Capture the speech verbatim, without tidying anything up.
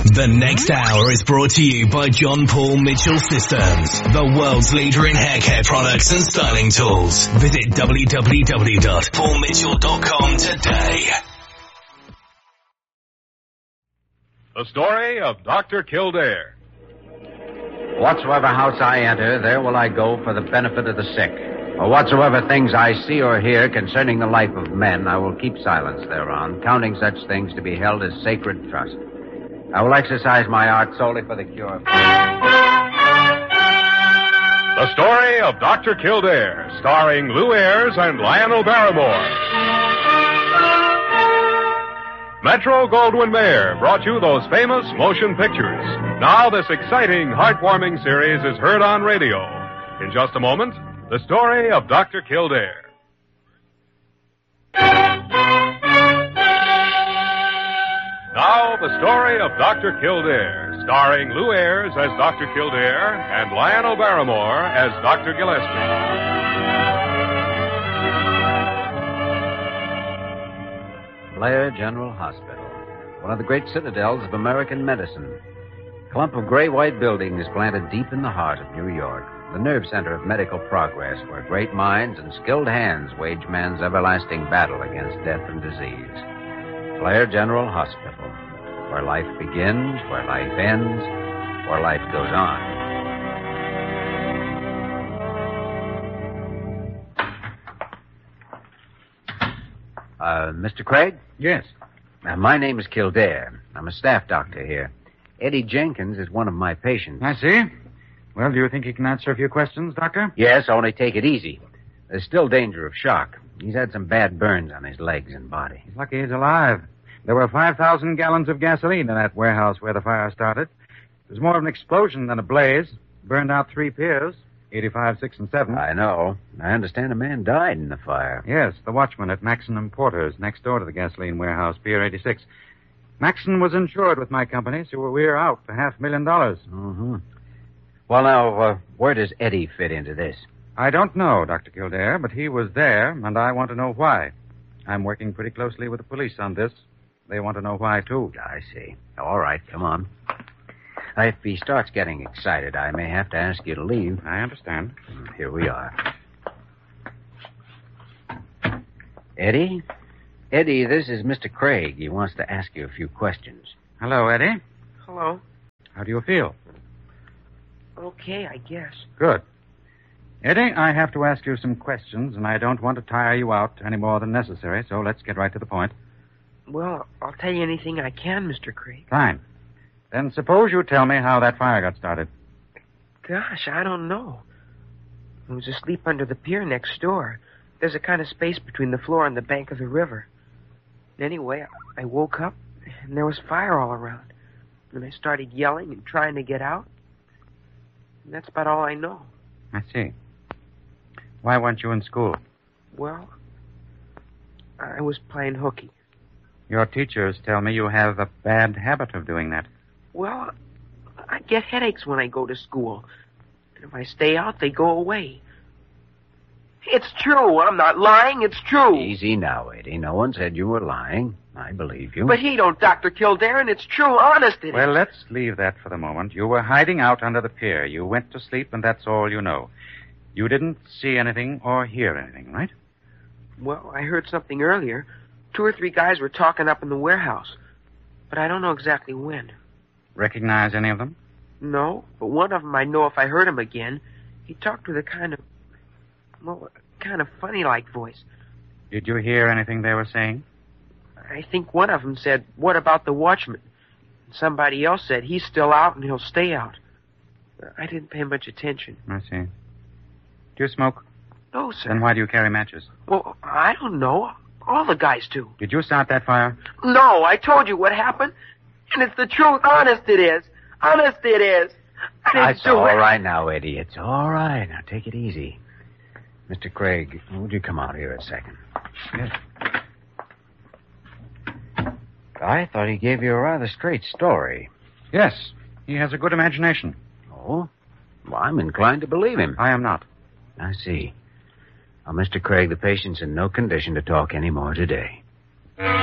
The next hour is brought to you by John Paul Mitchell Systems, the world's leader in hair care products and styling tools. Visit w w w dot paul mitchell dot com today. The story of Doctor Kildare. Whatsoever house I enter, there will I go for the benefit of the sick. Or whatsoever things I see or hear concerning the life of men, I will keep silence thereon, counting such things to be held as sacred trust. I will exercise my art solely for the cure. The story of Doctor Kildare, starring Lou Ayres and Lionel Barrymore. Metro-Goldwyn-Mayer brought you those famous motion pictures. Now this exciting, heartwarming series is heard on radio. In just a moment, the story of Doctor Kildare. Now, the story of Doctor Kildare, starring Lou Ayres as Doctor Kildare and Lionel Barrymore as Doctor Gillespie. Blair General Hospital, one of the great citadels of American medicine. A clump of gray-white buildings planted deep in the heart of New York, the nerve center of medical progress, where great minds and skilled hands wage man's everlasting battle against death and disease. Blair General Hospital, where life begins, where life ends, where life goes on. Uh, Mister Craig? Yes. Uh, my name is Kildare. I'm a staff doctor here. Eddie Jenkins is one of my patients. I see. Well, do you think he can answer a few questions, Doctor? Yes, only take it easy. There's still danger of shock. He's had some bad burns on his legs and body. He's lucky he's alive. There were five thousand gallons of gasoline in that warehouse where the fire started. It was more of an explosion than a blaze. Burned out three piers, eighty-five, six, and seven. I know. I understand a man died in the fire. Yes, the watchman at Maxon and Porter's, next door to the gasoline warehouse, Pier eighty-six. Maxon was insured with my company, so we're out for half a million dollars. Mm-hmm. Well, now, uh, where does Eddie fit into this? I don't know, Doctor Kildare, but he was there, and I want to know why. I'm working pretty closely with the police on this. They want to know why, too. I see. All right, come on. If he starts getting excited, I may have to ask you to leave. I understand. Here we are. Eddie? Eddie, this is Mister Craig. He wants to ask you a few questions. Hello, Eddie. Hello. How do you feel? Okay, I guess. Good. Eddie, I have to ask you some questions, and I don't want to tire you out any more than necessary, so let's get right to the point. Well, I'll tell you anything I can, Mister Craig. Fine. Then suppose you tell me how that fire got started. Gosh, I don't know. I was asleep under the pier next door. There's a kind of space between the floor and the bank of the river. Anyway, I woke up, and there was fire all around. And I started yelling and trying to get out. And that's about all I know. I see. Why weren't you in school? Well, I was playing hooky. Your teachers tell me you have a bad habit of doing that. Well, I get headaches when I go to school. And if I stay out, they go away. It's true. I'm not lying. It's true. Easy now, Eddie. No one said you were lying. I believe you. But he don't, Doctor Kildare, and it's true. Honest it is. Well, let's leave that for the moment. You were hiding out under the pier. You went to sleep, and that's all you know. You didn't see anything or hear anything, right? Well, I heard something earlier. Two or three guys were talking up in the warehouse. But I don't know exactly when. Recognize any of them? No, but one of them I know if I heard him again. He talked with a kind of, well, kind of funny-like voice. Did you hear anything they were saying? I think one of them said, "What about the watchman?" And somebody else said, "He's still out and he'll stay out." I didn't pay much attention. I see. Do you smoke? No, sir. Then why do you carry matches? Well, I don't know. All the guys do. Did you start that fire? No, I told you what happened. And it's the truth. Honest it is. Honest it is. I didn't It's do all it. right now, Eddie. It's all right. Now, take it easy. Mister Craig, would you come out here a second? Yes. I thought he gave you a rather straight story. Yes. He has a good imagination. Oh? Well, I'm inclined to believe him. I am not. I see. Now, Mister Craig, the patient's in no condition to talk any more today.